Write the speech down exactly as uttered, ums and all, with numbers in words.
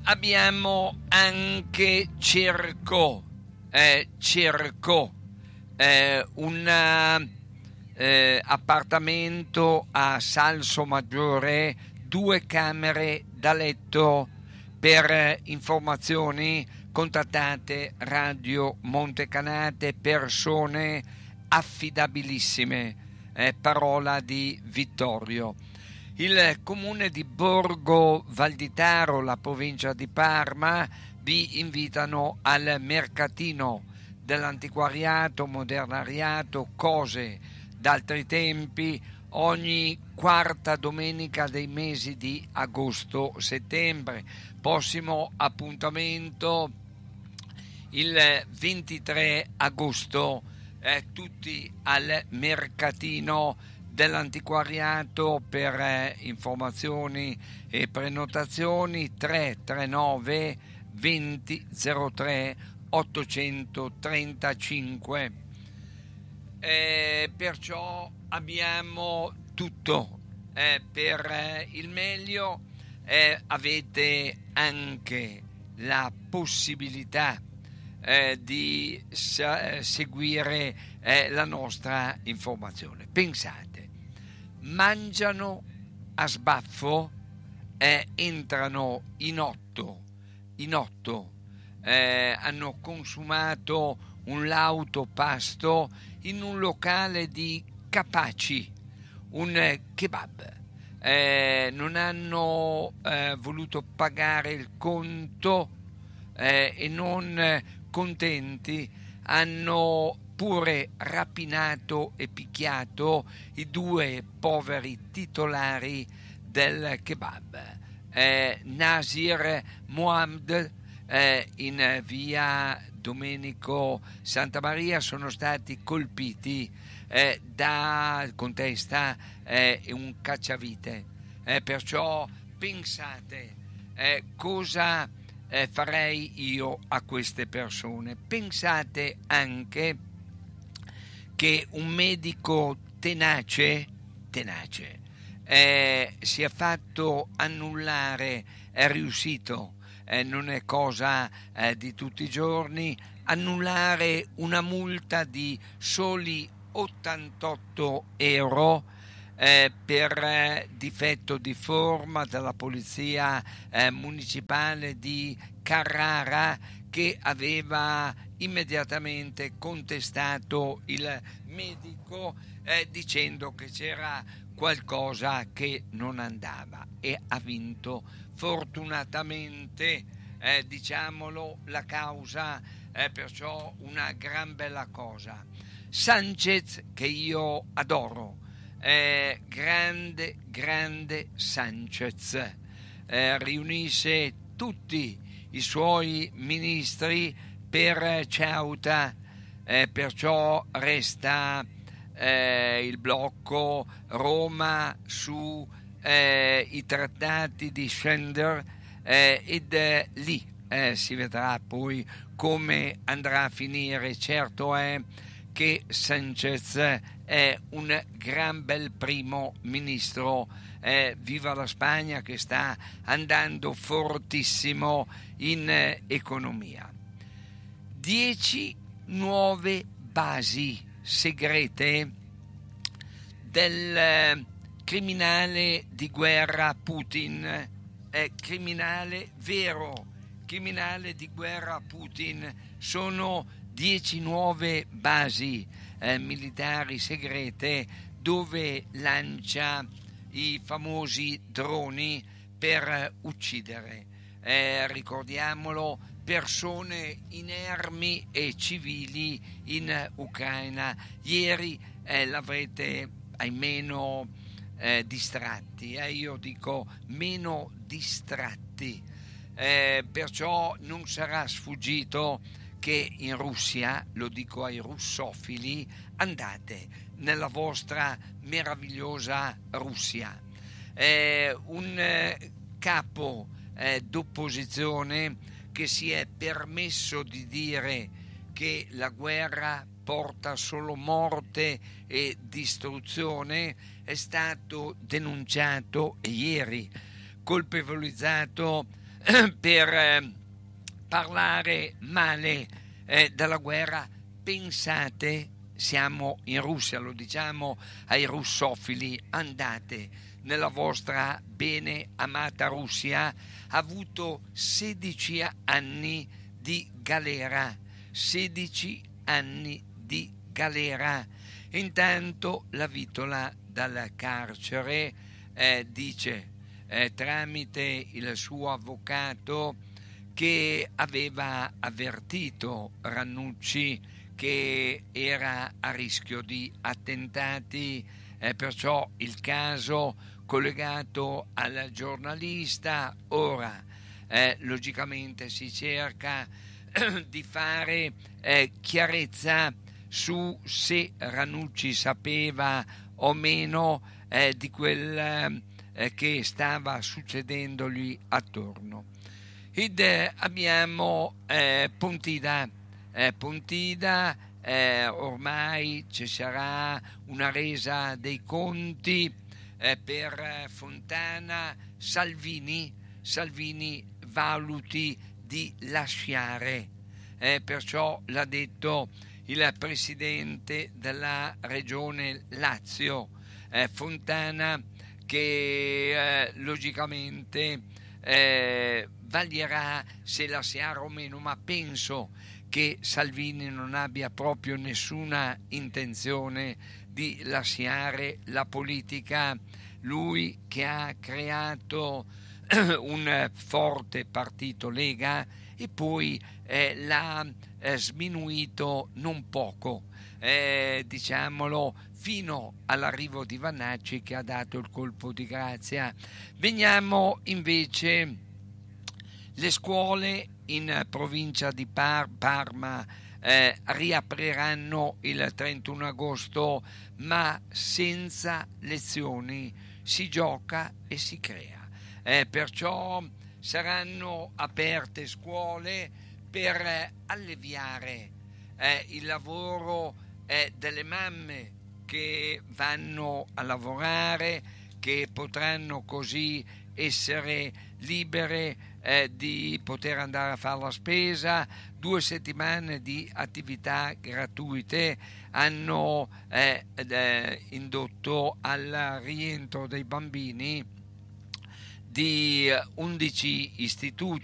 abbiamo anche cercò, eh, cercò eh, un eh, appartamento a Salsomaggiore, due camere da letto. Per informazioni contattate Radio Montecanate, persone affidabilissime, eh, parola di Vittorio. Il comune di Borgo Valditaro, la provincia di Parma, vi invitano al mercatino dell'antiquariato, modernariato, cose d'altri tempi, ogni quarta domenica dei mesi di agosto-settembre. Prossimo appuntamento il ventitré agosto, eh, tutti al mercatino dell'antiquariato. Per eh, informazioni e prenotazioni tre tre nove venti zero tre ottocentotrentacinque. Eh, perciò abbiamo tutto eh, per eh, il meglio. Eh, avete anche la possibilità eh, di sa- seguire eh, la nostra informazione. Pensate, mangiano a sbaffo, eh, entrano in otto, in otto eh, hanno consumato un lauto pasto in un locale di Capaci, un eh, kebab. Eh, non hanno eh, voluto pagare il conto eh, e non eh, contenti hanno pure rapinato e picchiato i due poveri titolari del kebab. Eh, Nasir Mohammed eh, in via Domenico Santa Maria sono stati colpiti eh, da con testa eh, un cacciavite. Eh, perciò pensate eh, cosa eh, farei io a queste persone. Pensate anche che un medico tenace, tenace eh, si è fatto annullare, è riuscito, eh, non è cosa eh, di tutti i giorni, annullare una multa di soli ottantotto euro eh, per eh, difetto di forma della polizia eh, municipale di Carrara, che aveva immediatamente contestato il medico eh, dicendo che c'era qualcosa che non andava, e ha vinto fortunatamente, eh, diciamolo, la causa, eh, perciò una gran bella cosa. Sanchez, che io adoro, eh, grande grande Sanchez, eh, riunisce tutti i suoi ministri per Ceuta, eh, perciò resta eh, il blocco Roma su eh, i trattati di Schengen eh, ed eh, lì eh, si vedrà poi come andrà a finire. Certo è che Sanchez è un gran bel primo ministro, eh, viva la Spagna che sta andando fortissimo in eh, economia. Dieci nuove basi segrete del eh, criminale di guerra Putin, è criminale vero, criminale di guerra Putin. Sono dieci nuove basi eh, militari segrete dove lancia i famosi droni per uccidere, eh, ricordiamolo, persone inermi e civili in Ucraina. Ieri eh, l'avrete almeno eh, distratti, eh, io dico meno distratti, eh, perciò non sarà sfuggito che in Russia, lo dico ai russofili, andate nella vostra meravigliosa Russia. Eh, un eh, capo eh, d'opposizione che si è permesso di dire che la guerra porta solo morte e distruzione è stato denunciato ieri, colpevolizzato per eh, parlare male eh, della guerra. Pensate, siamo in Russia, lo diciamo ai russofili, andate nella vostra bene amata Russia, ha avuto sedici anni di galera, sedici anni di galera. Intanto la Vitola dal carcere eh, dice eh, tramite il suo avvocato che aveva avvertito Rannucci che era a rischio di attentati, eh, perciò il caso collegato al giornalista. Ora eh, logicamente si cerca eh, di fare eh, chiarezza su se Rannucci sapeva o meno eh, di quel eh, che stava succedendogli attorno. Ed eh, abbiamo eh, Pontida, eh, Pontida eh, ormai ci sarà una resa dei conti eh, per Fontana. Salvini, Salvini valuti di lasciare, eh, perciò l'ha detto il presidente della regione Lazio, eh, Fontana, che eh, logicamente eh, vaglierà se lasciare o meno, ma penso che Salvini non abbia proprio nessuna intenzione di lasciare la politica, lui che ha creato un forte partito Lega e poi eh, l'ha eh, sminuito non poco, eh, diciamolo, fino all'arrivo di Vannacci che ha dato il colpo di grazia. Veniamo invece le scuole in provincia di Par- Parma eh, riapriranno il trentuno agosto, ma senza lezioni, si gioca e si crea. Eh, perciò saranno aperte scuole per eh, alleviare eh, il lavoro eh, delle mamme che vanno a lavorare, che potranno così essere libere eh, di poter andare a fare la spesa. Due settimane di attività gratuite hanno eh, eh, indotto al rientro dei bambini di undici istituti